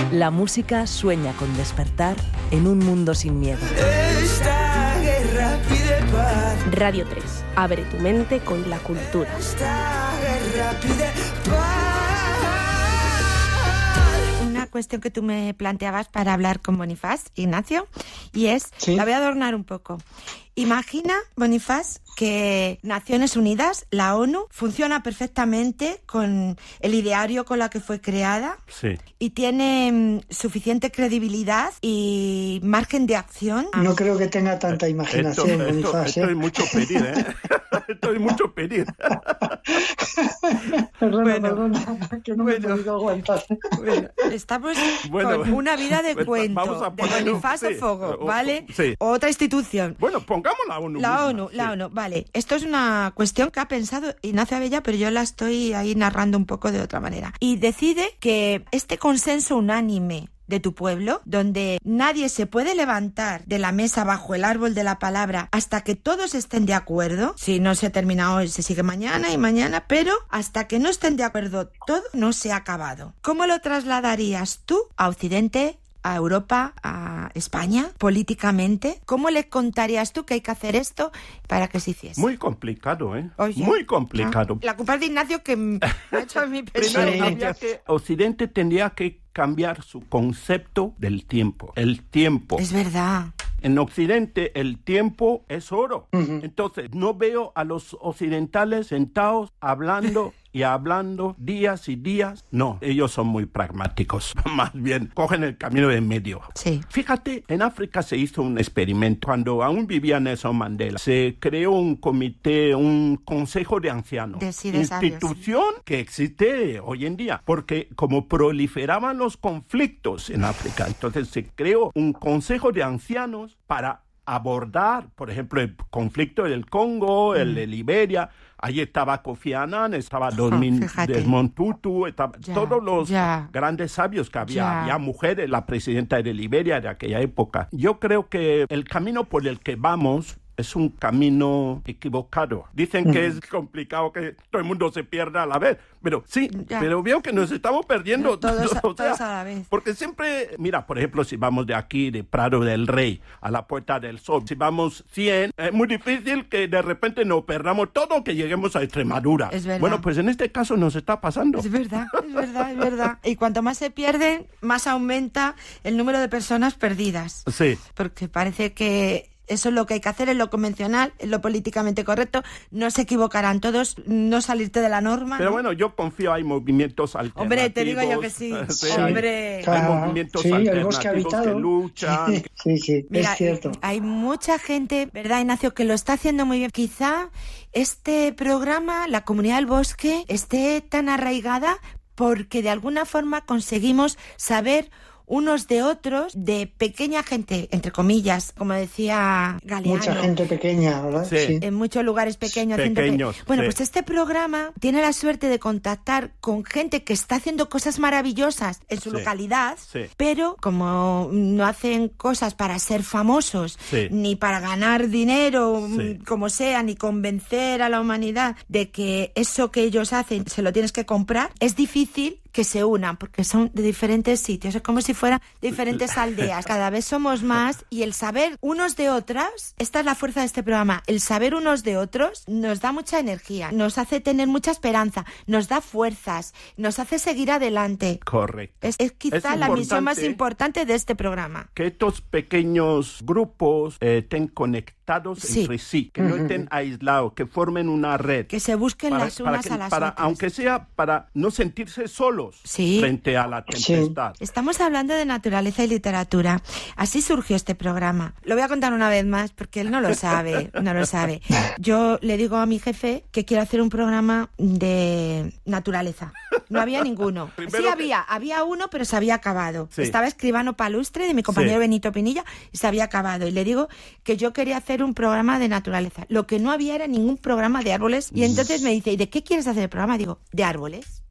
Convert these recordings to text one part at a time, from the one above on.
La música sueña con despertar en un mundo sin miedo. Esta guerra pide paz. Radio 3. Abre tu mente con la cultura. Esta guerra pide paz. Una cuestión que tú me planteabas para hablar con Bonifaz, Ignacio, y es, ¿Sí? La voy a adornar un poco. Imagina, Bonifaz, que Naciones Unidas, la ONU, funciona perfectamente con el ideario con la que fue creada. Sí. Y tiene suficiente credibilidad y margen de acción. No creo que tenga tanta imaginación, Bonifaz. Esto es mucho pedir, ¿eh? Esto es mucho pedir. Perdona, que no me he podido aguantar. Bueno, estamos con una vida de cuento, vamos a de ponerlo, Bonifaz sí, Fogo, ¿vale? sí. Otra institución. Bueno, pongamos la ONU. La misma, ONU, sí. la ONU, vale. Esto es una cuestión que ha pensado Ignacio Abella, pero yo la estoy ahí narrando un poco de otra manera. Y decide que este consenso unánime de tu pueblo, donde nadie se puede levantar de la mesa bajo el árbol de la palabra hasta que todos estén de acuerdo. Si no se ha terminado hoy, se sigue mañana y mañana, pero hasta que no estén de acuerdo todo no se ha acabado. ¿Cómo lo trasladarías tú a Occidente, a Europa, a España, políticamente? ¿Cómo le contarías tú que hay que hacer esto para que se hiciese? Muy complicado, ¿eh? Oye, muy complicado. La culpa es de Ignacio, que me ha hecho a mí pensar Primero, en había ello. que Occidente tendría que cambiar su concepto del tiempo. El tiempo. Es verdad. En Occidente el tiempo es oro. Entonces no veo a los occidentales sentados hablando y hablando días y días. No, ellos son muy pragmáticos. Más bien, cogen el camino de medio. Sí. Fíjate, en África se hizo un experimento. Cuando aún vivía Nelson Mandela, se creó un comité, un consejo de ancianos. De sabios. Institución que existe hoy en día. Porque como proliferaban los conflictos en África, entonces se creó un consejo de ancianos para abordar, por ejemplo, el conflicto del Congo, el de Liberia. Ahí estaba Kofi Annan, estaba Desmond Tutu, todos los grandes sabios que había. Había mujeres, la presidenta de Liberia de aquella época. Yo creo que el camino por el que vamos es un camino equivocado. Dicen que es complicado que todo el mundo se pierda a la vez, pero sí, pero veo que nos estamos perdiendo todos a la vez. Porque siempre, mira, por ejemplo, si vamos de aquí, de Prado del Rey, a la Puerta del Sol, si vamos 100, es muy difícil que de repente nos perdamos todo, que lleguemos a Extremadura. Es verdad. Bueno, pues en este caso nos está pasando. Es verdad, es verdad, es verdad. Y cuanto más se pierden, más aumenta el número de personas perdidas. Sí. Porque parece que eso es lo que hay que hacer, es lo convencional, es lo políticamente correcto. No se equivocarán todos, no salirte de la norma. Pero ¿no? bueno, yo confío, hay movimientos alternativos. Hombre, te digo yo que sí. Hombre. Hay movimientos el bosque alternativos habitado. que luchan. Sí, Mira, es cierto. Hay mucha gente, ¿verdad, Ignacio?, que lo está haciendo muy bien. Quizá este programa, la Comunidad del Bosque, esté tan arraigada porque de alguna forma conseguimos saber unos de otros, de pequeña gente, entre comillas, como decía Galeano. Mucha gente pequeña, ¿verdad? Sí. En muchos lugares pequeños. Bueno, pues este programa tiene la suerte de contactar con gente que está haciendo cosas maravillosas en su localidad, pero como no hacen cosas para ser famosos, ni para ganar dinero, como sea, ni convencer a la humanidad de que eso que ellos hacen se lo tienes que comprar, es difícil que se unan, porque son de diferentes sitios, es como si fueran de diferentes aldeas. Cada vez somos más y el saber unos de otras, esta es la fuerza de este programa, el saber unos de otros nos da mucha energía, nos hace tener mucha esperanza, nos da fuerzas, nos hace seguir adelante. Correcto. Es quizá la misión más importante de este programa. Que estos pequeños grupos estén conectados entre sí, que no estén aislados, que formen una red. Que se busquen las unas a las otras. Aunque sea para no sentirse solos frente a la tempestad. Estamos hablando de naturaleza y literatura. Así surgió este programa. Lo voy a contar una vez más porque él no lo sabe, no lo sabe. Yo le digo a mi jefe que quiero hacer un programa de naturaleza. No había ninguno. Había uno, pero se había acabado. Estaba Escribano Palustre, de mi compañero Benito Pinilla, y se había acabado. Y le digo que yo quería hacer un programa de naturaleza. Lo que no había era ningún programa de árboles. Y entonces me dice, ¿y de qué quieres hacer el programa? Digo, ¿de árboles?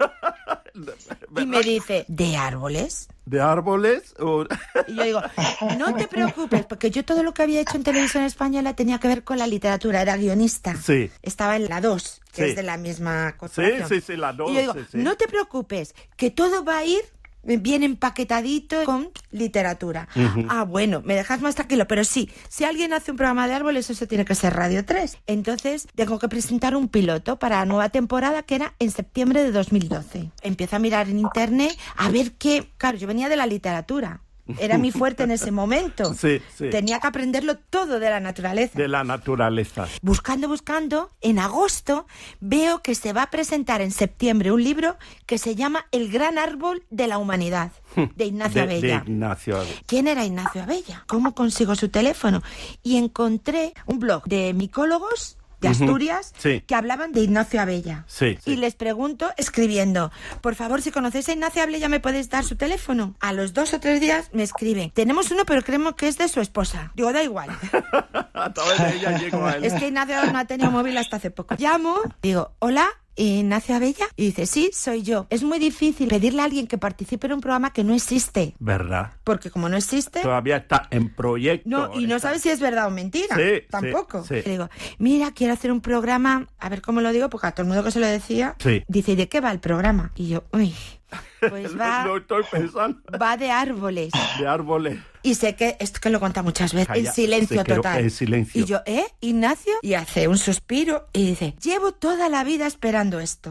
Y me dice, ¿de árboles? ¿De árboles? Y yo digo, no te preocupes, porque yo todo lo que había hecho en televisión española tenía que ver con la literatura, era guionista. Sí. Estaba en la 2, que es de la misma corporación. Sí, la 2. Y yo digo, no te preocupes, que todo va a ir bien empaquetadito con literatura. Bueno, me dejas más tranquilo, pero sí, si alguien hace un programa de árboles, eso tiene que ser Radio 3. Entonces, tengo que presentar un piloto para la nueva temporada, que era en septiembre de 2012. Empiezo a mirar en internet a ver qué... Claro, yo venía de la literatura. Era mi fuerte en ese momento. Sí. Tenía que aprenderlo todo de la naturaleza. De la naturaleza. Buscando, en agosto veo que se va a presentar en septiembre un libro que se llama El gran árbol de la humanidad, de Ignacio Abella. De Ignacio Abella. ¿Quién era Ignacio Abella? ¿Cómo consigo su teléfono? Y encontré un blog de micólogos de Asturias, que hablaban de Ignacio Abella. Y les pregunto, escribiendo, por favor, si conocéis a Ignacio Abella, ¿me podéis dar su teléfono? A los 2 o 3 días me escriben, tenemos uno, pero creemos que es de su esposa. Digo, da igual. A través de ella llego a él. Es que Ignacio no ha tenido móvil hasta hace poco. Llamo, digo, hola, ¿Ignacio Abella? Y dice, sí, soy yo. Es muy difícil pedirle a alguien que participe en un programa que no existe. ¿Verdad? Porque como no existe... Todavía está en proyecto. No, y no sabes si es verdad o mentira. Tampoco. Le digo, mira, quiero hacer un programa, a ver cómo lo digo, porque a todo el mundo que se lo decía, dice, ¿y de qué va el programa? Y yo, uy... Pues lo estoy pensando. Va de árboles. De árboles. Y sé que esto que lo cuenta muchas veces. El silencio total. El silencio. Y yo, Ignacio? Y hace un suspiro y dice, llevo toda la vida esperando esto.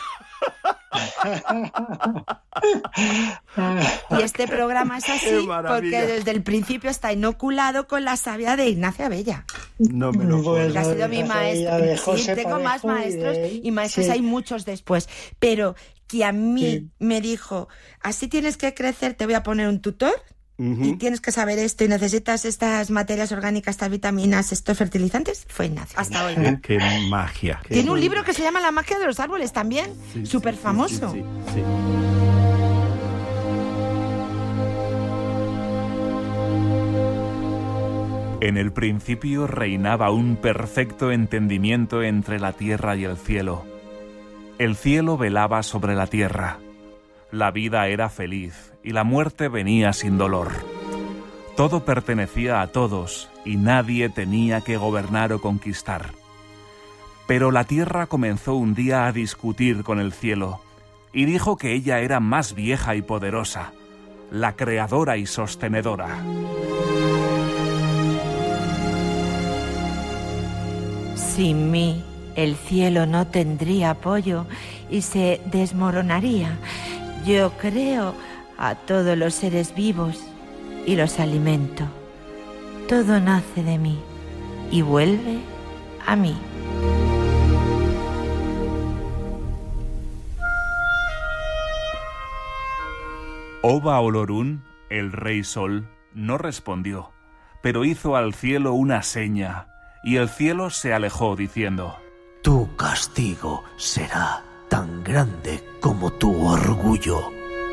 Y este programa es así porque desde el principio está inoculado con la savia de Ignacio Abella. No me lo puedo. Que ha sido mi maestro. Sí, tengo más maestros y maestros hay muchos después. Pero que a mí me dijo, así tienes que crecer, te voy a poner un tutor. Y tienes que saber esto y necesitas estas materias orgánicas, estas vitaminas, estos fertilizantes, fue Ignacio. Hasta hoy. ¡Qué magia! Tiene un libro que se llama La magia de los árboles también, súper famoso. Sí. En el principio reinaba un perfecto entendimiento entre la tierra y el cielo. El cielo velaba sobre la tierra. La vida era feliz y la muerte venía sin dolor. Todo pertenecía a todos y nadie tenía que gobernar o conquistar. Pero la tierra comenzó un día a discutir con el cielo y dijo que ella era más vieja y poderosa, la creadora y sostenedora. Sin mí, el cielo no tendría apoyo y se desmoronaría. Yo creo a todos los seres vivos y los alimento. Todo nace de mí y vuelve a mí. Oba Olorún, el rey sol, no respondió, pero hizo al cielo una seña, y el cielo se alejó diciendo: Tu castigo será tan grande como tu orgullo.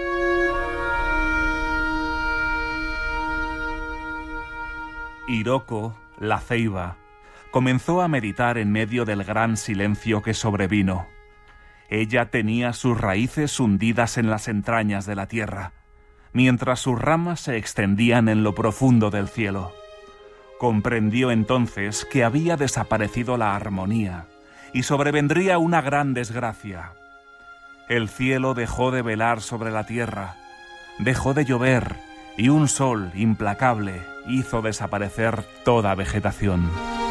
Iroko, la ceiba, comenzó a meditar en medio del gran silencio que sobrevino. Ella tenía sus raíces hundidas en las entrañas de la tierra, mientras sus ramas se extendían en lo profundo del cielo. Comprendió entonces que había desaparecido la armonía y sobrevendría una gran desgracia. El cielo dejó de velar sobre la tierra, dejó de llover y un sol implacable hizo desaparecer toda vegetación.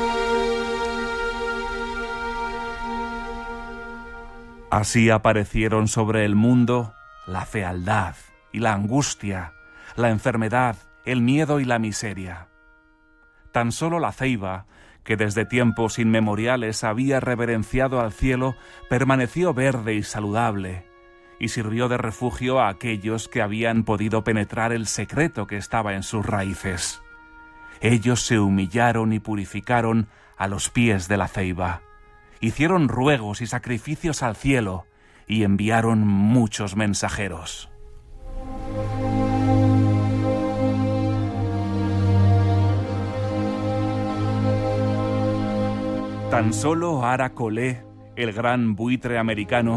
Así aparecieron sobre el mundo la fealdad y la angustia, la enfermedad, el miedo y la miseria. Tan solo la ceiba, que desde tiempos inmemoriales había reverenciado al cielo, permaneció verde y saludable, y sirvió de refugio a aquellos que habían podido penetrar el secreto que estaba en sus raíces. Ellos se humillaron y purificaron a los pies de la ceiba, hicieron ruegos y sacrificios al cielo, y enviaron muchos mensajeros. Tan solo Ara Colé, el gran buitre americano,